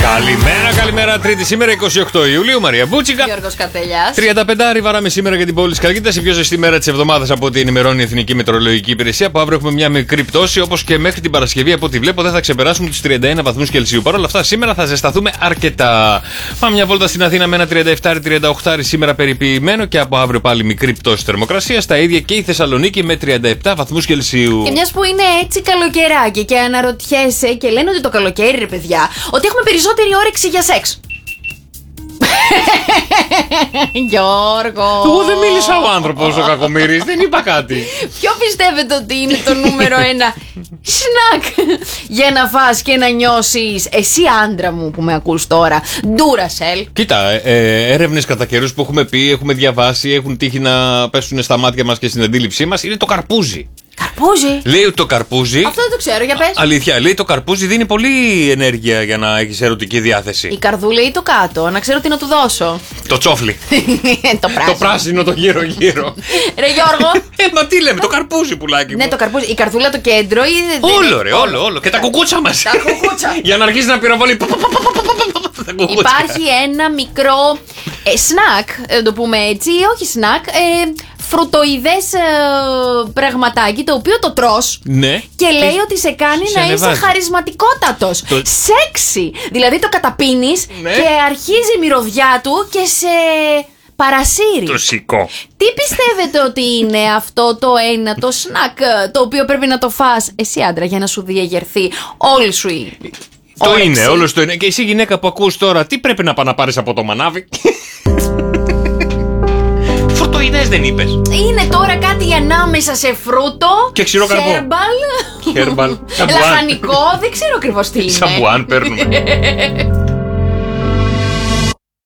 Καλημέρα, Τρίτη σήμερα 28 Ιουλίου. Μαρία Μπούτσικα. Γιώργος Καρτελιάς. 35 βαράμε σήμερα για την πόλη της Καλκίτας. Η πιο ζεστή μέρα της εβδομάδας από ό,τι ενημερώνει η Εθνική Μετεωρολογική Υπηρεσία. Από αύριο έχουμε μια μικρή πτώση, όπως και μέχρι την Παρασκευή, από ό,τι βλέπω, δεν θα ξεπεράσουμε τους 31 βαθμούς Κελσίου. Παρ' όλα αυτά, σήμερα θα ζεσταθούμε αρκετά. Πάμε μια βόλτα στην Αθήνα με ένα 37-38 σήμερα περιποιημένο και από αύριο πάλι μικρή πτώση θερμοκρασίας. Τα ίδια και η Θεσσαλονίκη με 37 βαθμούς Κελσίου. Και μιας που είναι έτσι καλοκαιράκι και αναρωτιέσαι και λένε ότι το καλοκαίρι, ρε παιδιά, ότι έχουμε περισσότερη όρεξη για σεξ. Γιώργο. Εγώ δεν μίλησα ο άνθρωπος ο κακομοίρης, δεν είπα κάτι. Ποιο πιστεύετε ότι είναι το νούμερο ένα σνακ για να φας και να νιώσεις, εσύ άντρα μου που με ακούς τώρα, Duracell? Κοίτα, έρευνες κατά καιρούς που έχουμε πει, έχουμε διαβάσει, έχουν τύχει να πέσουν στα μάτια μας και στην αντίληψή μας, είναι το καρπούζι. Καρπούζι. Λέει ότι το καρπούζι. Αυτό δεν το ξέρω, για πες. Αλήθεια, λέει το καρπούζι δίνει πολύ ενέργεια για να έχεις ερωτική διάθεση. Η καρδούλα ή το κάτω, να ξέρω τι να του δώσω. Το τσόφλι. Το πράσινο. Το πράσινο, το γύρω-γύρω. Ρε Γιώργο. Μα τι λέμε, το καρπούζι πουλάκι μου. Ναι, το καρπούζι. Η καρδούλα το κέντρο ή. Όλο, ρε, όλο. Και τα κουκούτσα μας. Τα κουκούτσα. Για να αρχίσει να πυροβολεί. Υπάρχει ένα μικρό σνακ, το πούμε έτσι, όχι σνακ, φρουτοειδές πραγματάκι, το οποίο το τρως, ναι, και λέει ότι σε κάνει σε να ανεβάζει. είσαι χαρισματικότατος. Σεξι! Δηλαδή το καταπίνεις, ναι, και αρχίζει η μυρωδιά του και σε παρασύρει. Το σηκώ. Τι πιστεύετε ότι είναι αυτό το ένα, το σνακ, το οποίο πρέπει να το φας εσύ άντρα για να σου διαγερθεί όλη σου η... Το όρεξη? είναι, όλο το είναι. Και εσύ γυναίκα που ακούς τώρα, τι πρέπει να πάει να πάρεις από το μανάβι? Φρουτοειδές δεν είπες? Είναι τώρα κάτι ανάμεσα σε φρούτο και ξηρό καρπό. Χέρμπαλ. Χέρμπαλ. Λαχανικό, δεν ξέρω ακριβώς τι είναι. Σαμπουάν παίρνουμε.